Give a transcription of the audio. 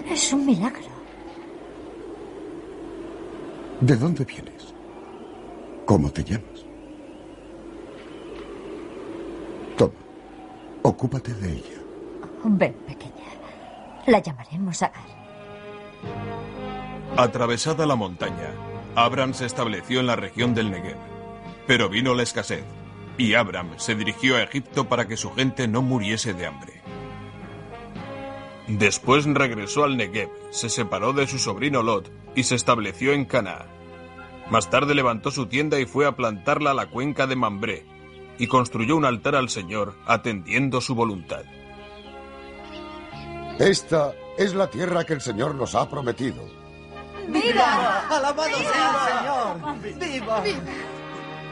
Es un milagro. ¿De dónde vienes? ¿Cómo te llamas? Toma, ocúpate de ella. Ven, pequeña. La llamaremos Agar. Atravesada la montaña, Abram se estableció en la región del Negev. Pero vino la escasez, y Abram se dirigió a Egipto para que su gente no muriese de hambre. Después regresó al Negev, se separó de su sobrino Lot y se estableció en Canaán. Más tarde levantó su tienda y fue a plantarla a la cuenca de Mambré, y construyó un altar al Señor, atendiendo su voluntad. Esta es la tierra que el Señor nos ha prometido. ¡Viva! ¡Alabado sea el Señor! ¡Viva!